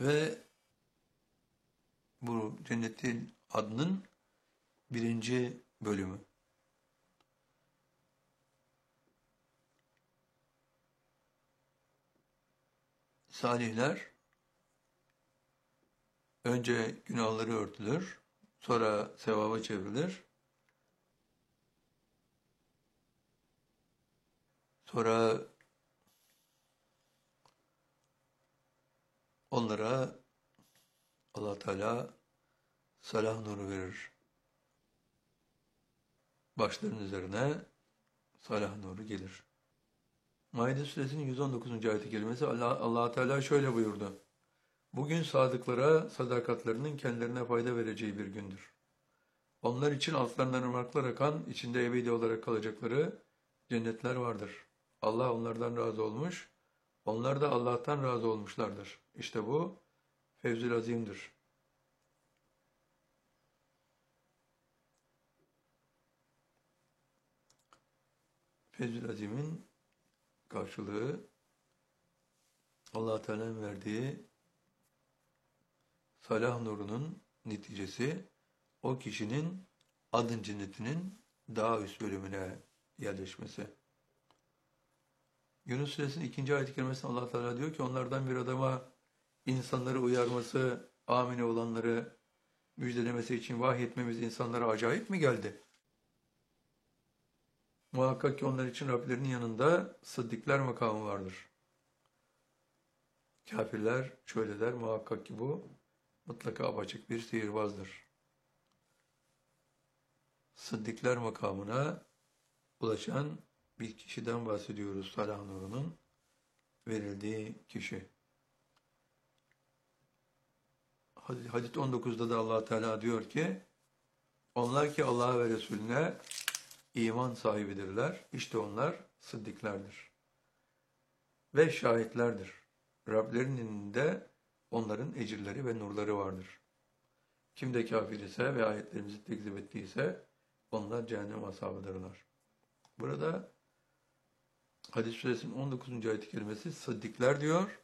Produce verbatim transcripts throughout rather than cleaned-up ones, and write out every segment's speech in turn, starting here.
Ve bu Cennetin adının birinci bölümü. Salihler önce günahları örtülür, sonra sevaba çevrilir, sonra onlara Allah Teala salah nuru verir. Başlarının üzerine salah nuru gelir. Maide suresinin yüz on dokuzuncu ayet-i kerimesi Allah, Allah Teala şöyle buyurdu. Bugün sadıklara sadakatlerinin kendilerine fayda vereceği bir gündür. Onlar için altlarından ırmaklar akan, içinde ebedi olarak kalacakları cennetler vardır. Allah onlardan razı olmuş, onlar da Allah'tan razı olmuşlardır. İşte bu fevzül azimdir. Fevzül azimin karşılığı Allah Teala'nın verdiği salah nurunun neticesi o kişinin adın cennetinin daha üst bölümüne yerleşmesi. Yunus Suresinin ikinci ayet-i kerimesinde Allah Teala diyor ki onlardan bir adama insanları uyarması, amine olanları müjdelemesi için vahyetmemiz insanlara acayip mi geldi? Muhakkak ki onlar için Rablerinin yanında sıddıklar makamı vardır. Kafirler şöyle der, muhakkak ki bu mutlaka apaçık bir sihirbazdır. Sıddıklar makamına ulaşan bir kişiden bahsediyoruz. Salah nurunun verildiği kişi. Hadis on dokuzda da Allah Teala diyor ki onlar ki Allah'a ve Resulüne iman sahibidirler. İşte onlar sıddıklardır. Ve şahitlerdir. Rablerinin de onların ecirleri ve nurları vardır. Kim de kafir ise ve ayetlerimizi tekzip ettiyse onlar cehennem ashabıdırlar. Burada Hadis suresinin on dokuzuncu ayet-i kerimesi sıddıklar diyor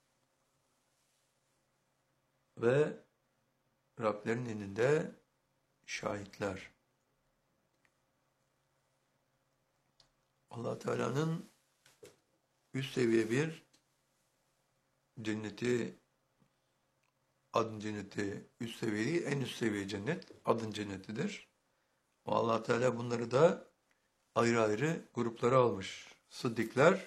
ve Rablerin elinde şahitler. Allah Teala'nın üst seviye bir cenneti, adın cenneti üst seviye değil, en üst seviye cennet adın cennetidir. Allah Teala bunları da ayrı ayrı gruplara almış. Sıddıklar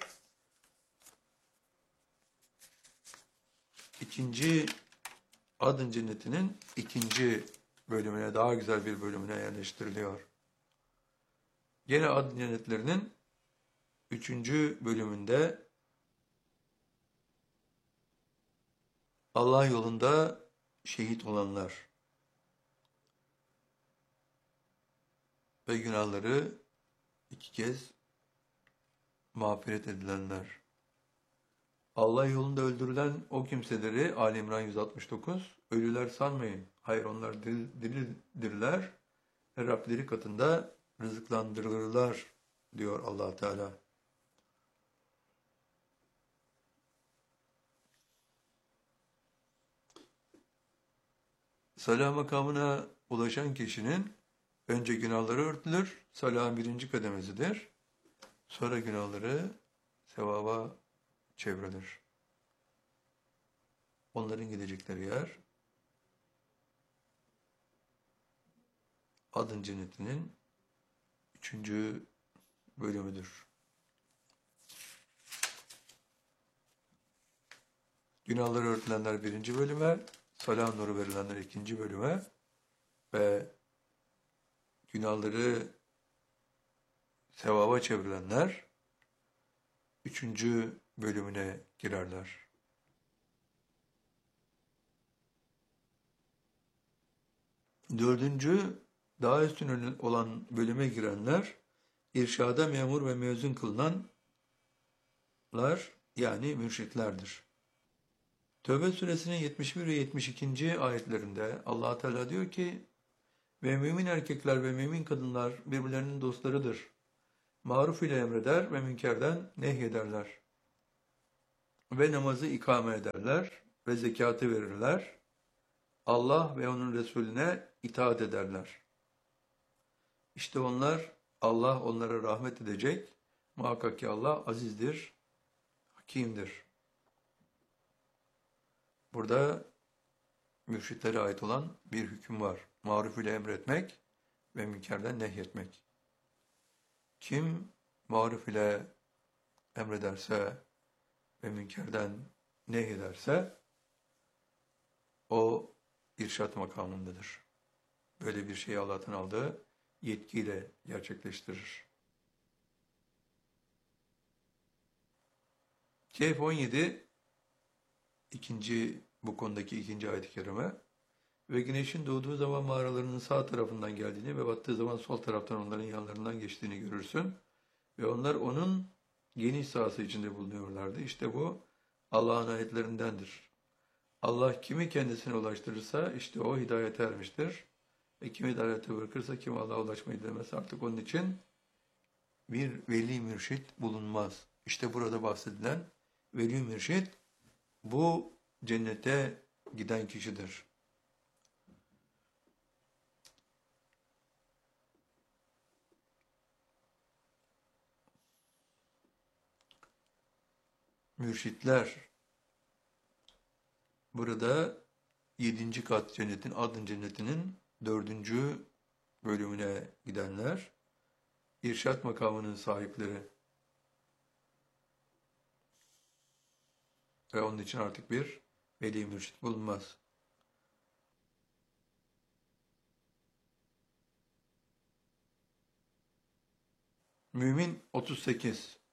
ikinci adın cennetinin ikinci bölümüne, daha güzel bir bölümüne yerleştiriliyor. Gene adın cennetlerinin üçüncü bölümünde Allah yolunda şehit olanlar ve günahları iki kez mağfiret edilenler. Allah yolunda öldürülen o kimseleri Ali İmran yüz altmış dokuz ölüler sanmayın. Hayır onlar diri, diridirler ve Rableri katında rızıklandırılırlar diyor Allah Teala. Salah makamına ulaşan kişinin önce günahları örtülür. Salahın birinci kademesidir. Sonra günahları sevaba çevrilir. Onların gidecekleri yer adın cennetinin üçüncü bölümüdür. Günahları örtülenler birinci bölüme, salah nuru verilenler ikinci bölüme ve günahları sevaba çevrilenler üçüncü bölümüne girerler. Dördüncü, daha üstün olan bölüme girenler, irşada memur ve mezun kılınanlar, yani mürşitlerdir. Tövbe suresinin yetmiş bir ve yetmiş ikinci ayetlerinde Allah Teala diyor ki, ve mümin erkekler ve mümin kadınlar birbirlerinin dostlarıdır. Maruf ile emreder ve münkerden nehyederler. Ve namazı ikame ederler ve zekatı verirler. Allah ve onun Resulüne itaat ederler. İşte onlar, Allah onlara rahmet edecek. Muhakkak ki Allah azizdir, hakimdir. Burada mürşitlere ait olan bir hüküm var. Maruf ile emretmek ve münkerden nehyetmek. Kim maruf ile emrederse ve münkerden nehyederse o irşat makamındadır. Böyle bir şeyi Allah'tan aldığı yetkiyle gerçekleştirir. Kehf on yedi ikinci bu konudaki ikinci ayet-i kerime ve güneşin doğduğu zaman mağaralarının sağ tarafından geldiğini ve battığı zaman sol taraftan onların yanlarından geçtiğini görürsün. Ve onlar onun geniş sahası içinde bulunuyorlardı. İşte bu Allah'ın ayetlerindendir. Allah kimi kendisine ulaştırırsa işte o hidayete ermiştir. Ve kimi hidayete bırakırsa kim Allah'a ulaşmayı dilemez. Artık onun için bir veli mürşit bulunmaz. İşte burada bahsedilen veli mürşit bu cennete giden kişidir. Mürşitler burada yedinci kat cennetin, adın cennetinin dördüncü bölümüne gidenler, irşat makamının sahipleri ve onun için artık bir veli mürşit bulunmaz. Mümin otuz sekiz